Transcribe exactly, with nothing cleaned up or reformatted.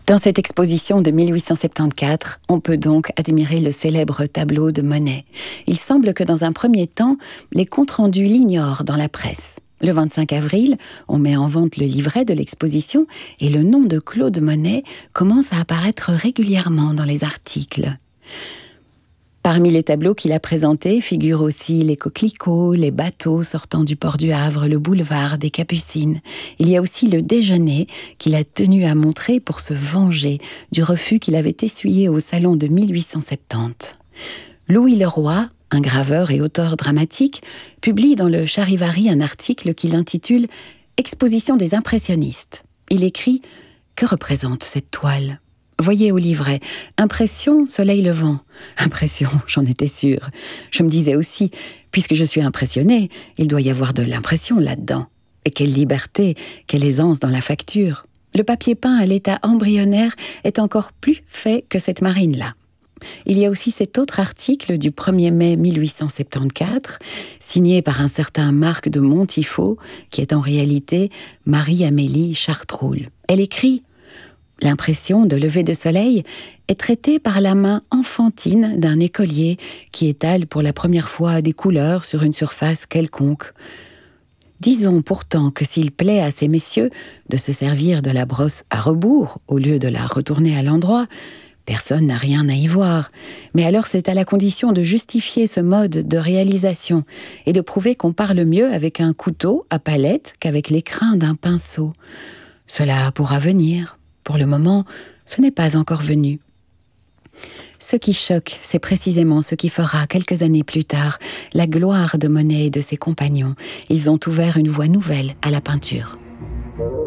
Dans cette exposition de mille huit cent soixante-quatorze, on peut donc admirer le célèbre tableau de Monet. Il semble que dans un premier temps, les comptes rendus l'ignorent dans la presse. Le vingt-cinq avril, on met en vente le livret de l'exposition et le nom de Claude Monet commence à apparaître régulièrement dans les articles. Parmi les tableaux qu'il a présentés figurent aussi les coquelicots, les bateaux sortant du port du Havre, le boulevard des Capucines. Il y a aussi le déjeuner qu'il a tenu à montrer pour se venger du refus qu'il avait essuyé au salon de mille huit cent soixante-dix. Louis Leroy, un graveur et auteur dramatique, publie dans le Charivari un article qu'il intitule « Exposition des impressionnistes ». Il écrit « Que représente cette toile ?» Voyez au livret, impression, soleil levant. Impression, j'en étais sûre. Je me disais aussi, puisque je suis impressionnée, il doit y avoir de l'impression là-dedans. Et quelle liberté, quelle aisance dans la facture. Le papier peint à l'état embryonnaire est encore plus fait que cette marine-là. Il y a aussi cet autre article du premier mai mille huit cent soixante-quatorze, signé par un certain Marc de Montifaux, qui est en réalité Marie-Amélie Chartroul. Elle écrit « L'impression de lever de soleil est traitée par la main enfantine d'un écolier qui étale pour la première fois des couleurs sur une surface quelconque. Disons pourtant que s'il plaît à ces messieurs de se servir de la brosse à rebours au lieu de la retourner à l'endroit, personne n'a rien à y voir. Mais alors c'est à la condition de justifier ce mode de réalisation et de prouver qu'on parle mieux avec un couteau à palette qu'avec l'écrin d'un pinceau. Cela pourra venir. Pour le moment, ce n'est pas encore venu. » Ce qui choque, c'est précisément ce qui fera, quelques années plus tard, la gloire de Monet et de ses compagnons. Ils ont ouvert une voie nouvelle à la peinture.